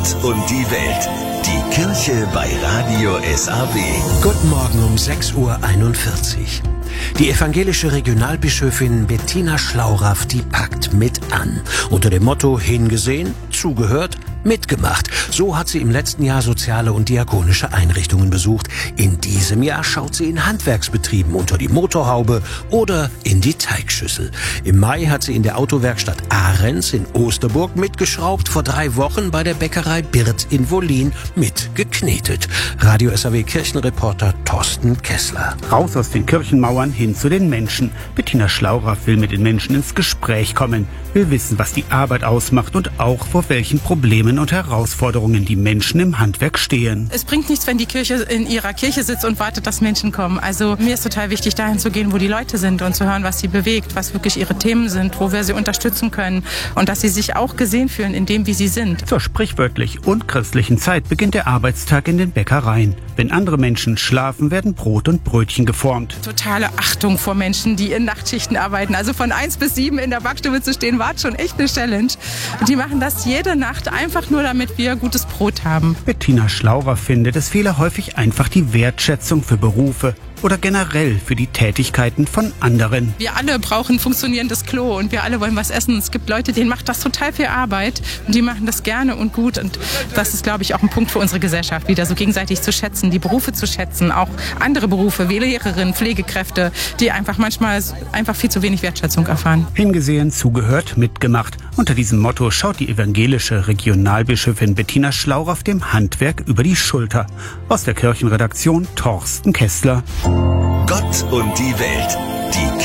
Gott und die Welt. Die Kirche bei Radio SAW. Guten Morgen um 6:41 Uhr. Die evangelische Regionalbischöfin Bettina Schlauraff, die packt mit an. Unter dem Motto hingesehen, zugehört, mitgemacht. So hat sie im letzten Jahr soziale und diakonische Einrichtungen besucht. In diesem Jahr schaut sie in Handwerksbetrieben unter die Motorhaube oder in die Teigschüssel. Im Mai hat sie in der Autowerkstatt Ahrens in Osterburg mitgeschraubt, vor 3 Wochen bei der Bäckerei Birth in Wollin mitgeknetet. Radio SAW Kirchenreporter Thorsten Kessler. Raus aus den Kirchenmauern hin zu den Menschen. Bettina Schlauraff will mit den Menschen ins Gespräch kommen, will wissen, was die Arbeit ausmacht und auch vor welchen Problemen und Herausforderungen die Menschen im Handwerk stehen. Es bringt nichts, wenn die Kirche in ihrer Kirche sitzt und wartet, dass Menschen kommen. Also mir ist total wichtig, dahin zu gehen, wo die Leute sind und zu hören, was sie bewegt, was wirklich ihre Themen sind, wo wir sie unterstützen können und dass sie sich auch gesehen fühlen in dem, wie sie sind. Zur sprichwörtlich und christlichen Zeit beginnt der Arbeitstag in den Bäckereien. Wenn andere Menschen schlafen, werden Brot und Brötchen geformt. Totale Achtung vor Menschen, die in Nachtschichten arbeiten. Also von 1 bis 7 in der Backstube zu stehen, war schon echt eine Challenge. Und die machen das jede Nacht einfach nur, damit wir gutes Brot haben. Bettina Schlauraff findet, es fehle häufig einfach die Wertschätzung für Berufe oder generell für die Tätigkeiten von anderen. Wir alle brauchen ein funktionierendes Klo und wir alle wollen was essen. Es gibt Leute, denen macht das total viel Arbeit und die machen das gerne und gut. Und das ist, glaube ich, auch ein Punkt für unsere Gesellschaft, wieder so gegenseitig zu schätzen, die Berufe zu schätzen, auch andere Berufe wie Lehrerinnen, Pflegekräfte, die einfach manchmal viel zu wenig Wertschätzung erfahren. Hingesehen, zugehört, mitgemacht. Unter diesem Motto schaut die evangelische Regionalbischöfin Bettina Schlauraff dem Handwerk über die Schulter. Aus der Kirchenredaktion Thorsten Kessler. Gott und die Welt. Die